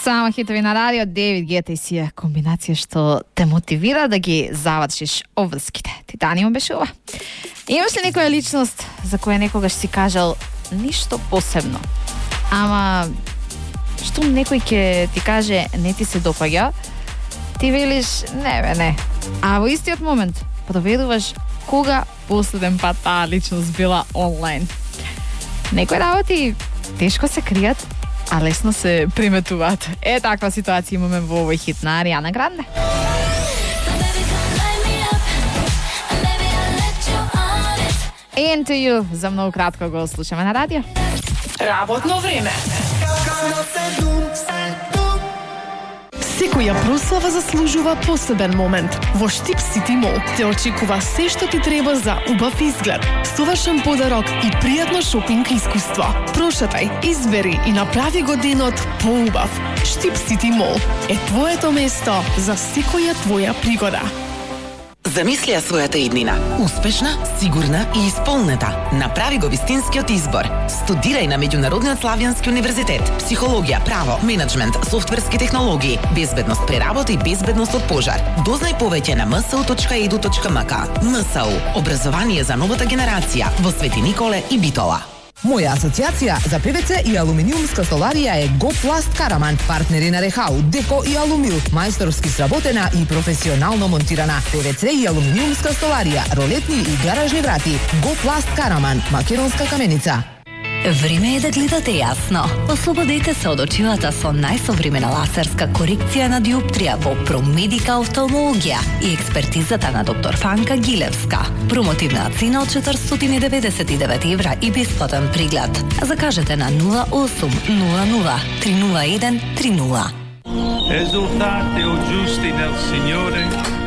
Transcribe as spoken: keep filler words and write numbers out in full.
Само хитови на радио, Дейвид Гета и си е комбинација што те мотивира да ги завршиш обврските. Титаниум беше ова. Имаш ли некоја личност за која некогаш си кажал ништо посебно? Ама што некој ќе ти каже не ти се допаѓа, ти велиш не бе не. А во истиот момент проведуваш кога последен пат таа личност била онлайн. Некои работи тешко се кријат, а лесно се приметуваат. Е, таква ситуација имаме во овој хит на Ариана Гранде. Into You за многу кратко го слушаме на радио. Работно време. Секоја прослава заслужува посебен момент. Во Штип Сити Мол те очекува се што ти треба за убав изглед, совршен подарок и пријатно шопинг искуство. Прошетај, избери и направи го денот поубав. Штип Сити Мол е твоето место за секоја твоја пригода. Замисли ја својата иднина. Успешна, сигурна и исполнета. Направи го вистинскиот избор. Студирај на Меѓународниот Славјански универзитет. Психологија, право, менеджмент, софтверски технологии, безбедност при работа и безбедност од пожар. Дознај повеќе на ем ес у точка е ду точка ем ка. ем ес у. Образование за новата генерација во Свети Николе и Битола. Моја асоциација за пе ве це и алуминиумска столарија е Гопласт Караман, партнери на Рехау, Деко и Алумил, мајсторски сработена и професионално монтирана. пе ве це и алуминиумска столарија, ролетни и гаражни врати. Гопласт Караман, македонска каменица. Време е да гледате јасно. Ослободете се од очилата со најсовремена лазерска корекција на диоптрија во Промедика офталмологија и експертизата на доктор Фанка Гилевска. Промотивна цена од четиристотини и деветдесет и девет евра и бесплатен преглед. Закажете на нула осум нула нула три нула еден три нула. Esultate o giusti nel Signore